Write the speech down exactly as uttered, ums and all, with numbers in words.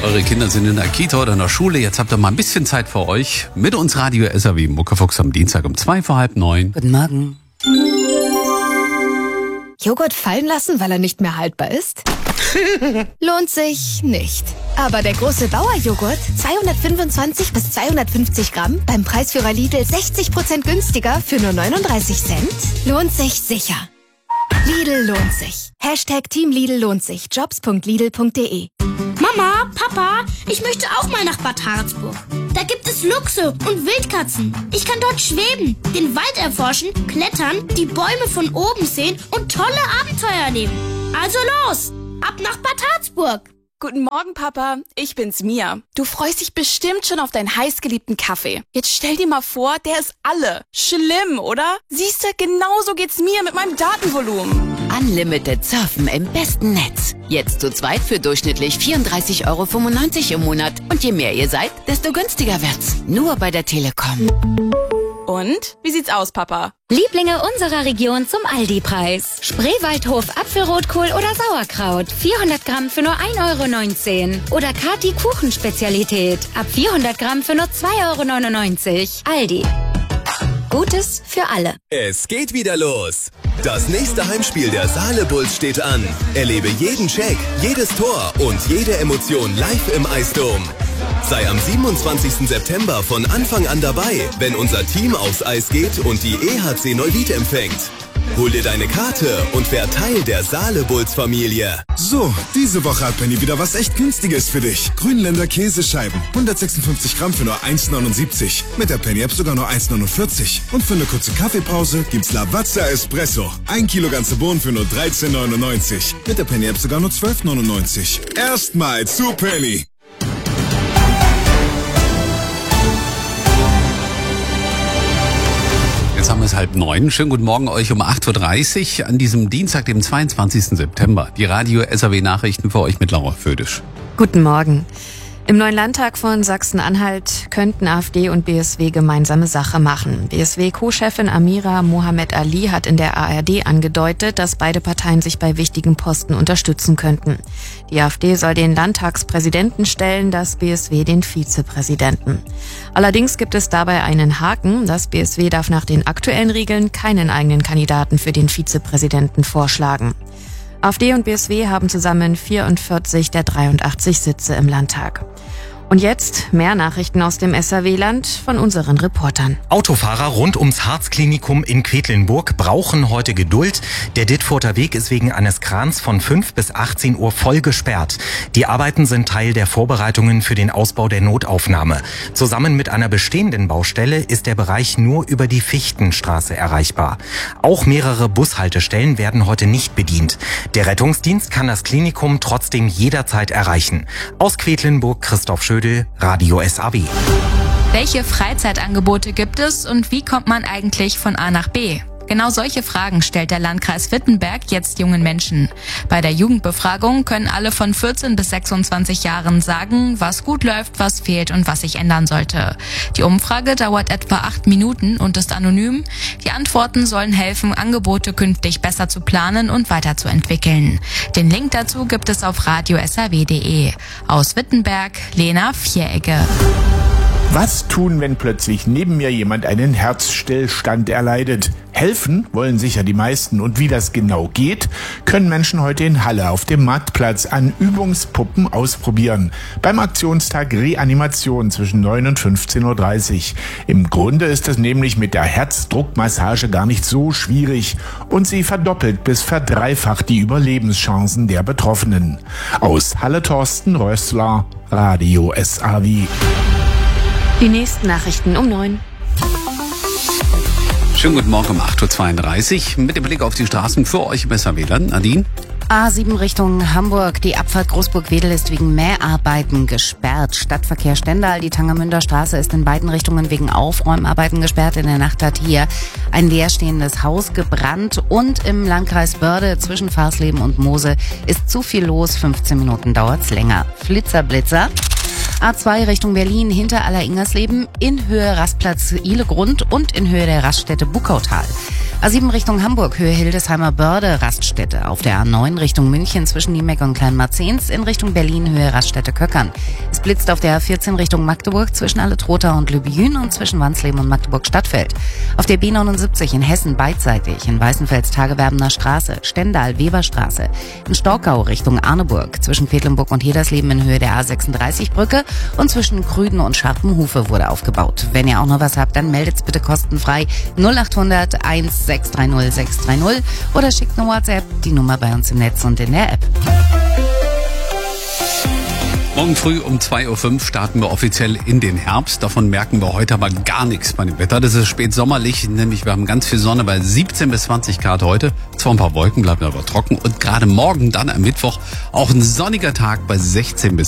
Eure Kinder sind in der Kita oder in der Schule. Jetzt habt ihr mal ein bisschen Zeit für euch. Mit uns Radio S R W Muckefuchs am Dienstag um zwei vor halb neun. Guten Morgen. Joghurt fallen lassen, weil er nicht mehr haltbar ist? Lohnt sich nicht. Aber der große Bauerjoghurt, zweihundertfünfundzwanzig bis zweihundertfünfzig Gramm, beim Preisführer Lidl sechzig Prozent günstiger für nur neununddreißig Cent, lohnt sich sicher. Lidl lohnt sich. Hashtag Team Lidl lohnt sich. Jobs punkt lidl punkt de. Mama, Papa, ich möchte auch mal nach Bad Harzburg. Da gibt es Luchse und Wildkatzen. Ich kann dort schweben, den Wald erforschen, klettern, die Bäume von oben sehen und tolle Abenteuer erleben. Also los, ab nach Bad Harzburg. Guten Morgen, Papa. Ich bin's, Mia. Du freust dich bestimmt schon auf deinen heißgeliebten Kaffee. Jetzt stell dir mal vor, der ist alle. Schlimm, oder? Siehst du, genauso geht's mir mit meinem Datenvolumen. Unlimited Surfen im besten Netz. Jetzt zu zweit für durchschnittlich vierunddreißig Euro fünfundneunzig im Monat. Und je mehr ihr seid, desto günstiger wird's. Nur bei der Telekom. Und? Wie sieht's aus, Papa? Lieblinge unserer Region zum Aldi-Preis. Spreewaldhof Apfelrotkohl oder Sauerkraut. vierhundert Gramm für nur ein Euro neunzehn. Oder Kati Kuchenspezialität. Ab vierhundert Gramm für nur zwei Euro neunundneunzig. Aldi. Gutes für alle. Es geht wieder los. Das nächste Heimspiel der Saale Bulls steht an. Erlebe jeden Check, jedes Tor und jede Emotion live im Eisdom. Sei am siebenundzwanzigsten September von Anfang an dabei, wenn unser Team aufs Eis geht und die E H C Neuwied empfängt. Hol dir deine Karte und werd Teil der Saale Bulls Familie. So, diese Woche hat Penny wieder was echt Günstiges für dich. Grünländer Käsescheiben, hundertsechsundfünfzig Gramm für nur eins neunundsiebzig. Mit der Penny-App sogar nur eins neunundvierzig. Und für eine kurze Kaffeepause gibt's Lavazza Espresso. Ein Kilo ganze Bohnen für nur dreizehn neunundneunzig. Mit der Penny-App sogar nur zwölf neunundneunzig. Erstmal zu Penny. Jetzt haben wir es halb neun. Schönen guten Morgen euch um acht Uhr dreißig an diesem Dienstag, dem zweiundzwanzigsten September. Die Radio S R W Nachrichten für euch mit Laura Födisch. Guten Morgen. Im neuen Landtag von Sachsen-Anhalt könnten AfD und B S W gemeinsame Sache machen. B S W-Co-Chefin Amira Mohamed Ali hat in der A R D angedeutet, dass beide Parteien sich bei wichtigen Posten unterstützen könnten. Die AfD soll den Landtagspräsidenten stellen, das B S W den Vizepräsidenten. Allerdings gibt es dabei einen Haken. Das B S W darf nach den aktuellen Regeln keinen eigenen Kandidaten für den Vizepräsidenten vorschlagen. AfD und B S W haben zusammen vierundvierzig der dreiundachtzig Sitze im Landtag. Und jetzt mehr Nachrichten aus dem S R W-Land von unseren Reportern. Autofahrer rund ums Harzklinikum in Quedlinburg brauchen heute Geduld. Der Dittfurter Weg ist wegen eines Krans von fünf bis achtzehn Uhr voll gesperrt. Die Arbeiten sind Teil der Vorbereitungen für den Ausbau der Notaufnahme. Zusammen mit einer bestehenden Baustelle ist der Bereich nur über die Fichtenstraße erreichbar. Auch mehrere Bushaltestellen werden heute nicht bedient. Der Rettungsdienst kann das Klinikum trotzdem jederzeit erreichen. Aus Quedlinburg Christoph Schödel, Radio S R W. Welche Freizeitangebote gibt es und wie kommt man eigentlich von A nach B? Genau solche Fragen stellt der Landkreis Wittenberg jetzt jungen Menschen. Bei der Jugendbefragung können alle von vierzehn bis sechsundzwanzig Jahren sagen, was gut läuft, was fehlt und was sich ändern sollte. Die Umfrage dauert etwa acht Minuten und ist anonym. Die Antworten sollen helfen, Angebote künftig besser zu planen und weiterzuentwickeln. Den Link dazu gibt es auf radio s r w punkt de. Aus Wittenberg, Lena Vieregge. Was tun, wenn plötzlich neben mir jemand einen Herzstillstand erleidet? Helfen wollen sicher die meisten. Und wie das genau geht, können Menschen heute in Halle auf dem Marktplatz an Übungspuppen ausprobieren. Beim Aktionstag Reanimation zwischen neun und fünfzehn Uhr dreißig. Im Grunde ist es nämlich mit der Herzdruckmassage gar nicht so schwierig. Und sie verdoppelt bis verdreifacht die Überlebenschancen der Betroffenen. Aus Halle Thorsten Rössler, Radio S R W. Die nächsten Nachrichten um neun. Schönen guten Morgen um acht Uhr zweiunddreißig mit dem Blick auf die Straßen für euch im S R W-Land. Nadine? A sieben Richtung Hamburg. Die Abfahrt Großburg-Wedel ist wegen Mäharbeiten gesperrt. Stadtverkehr Stendal. Die Tangermünder Straße ist in beiden Richtungen wegen Aufräumarbeiten gesperrt. In der Nacht hat hier ein leerstehendes Haus gebrannt. Und im Landkreis Börde zwischen Farsleben und Mose ist zu viel los. fünfzehn Minuten dauert's länger. Flitzer, Blitzer. A zwei Richtung Berlin hinter Aller-Ingersleben in Höhe Rastplatz Ihlegrund und in Höhe der Raststätte Buckautal. A sieben Richtung Hamburg, Höhe Hildesheimer Börde, Raststätte. Auf der A neun Richtung München zwischen Niemeck und Kleinmarzens, in Richtung Berlin, Höhe Raststätte Köckern. Es blitzt auf der A vierzehn Richtung Magdeburg zwischen Alle-Trotha und Lübjün und zwischen Wansleben und Magdeburg-Stadtfeld. Auf der B neunundsiebzig in Hessen beidseitig, in Weißenfels Tagewerbener Straße, Stendal, Weberstraße. In Storkau Richtung Arneburg zwischen Quedlinburg und Hedersleben in Höhe der A sechsunddreißig Brücke und zwischen Krüden und Scharpenhufe wurde aufgebaut. Wenn ihr auch noch was habt, dann meldet's bitte kostenfrei null acht hundert eins sechs drei null sechs drei null oder schickt eine WhatsApp, die Nummer bei uns im Netz und in der App. Morgen früh um zwei Uhr fünf starten wir offiziell in den Herbst. Davon merken wir heute aber gar nichts bei dem Wetter. Das ist spätsommerlich, nämlich wir haben ganz viel Sonne bei siebzehn bis zwanzig Grad heute. Zwar ein paar Wolken, bleiben aber trocken. Und gerade morgen dann am Mittwoch auch ein sonniger Tag bei sechzehn bis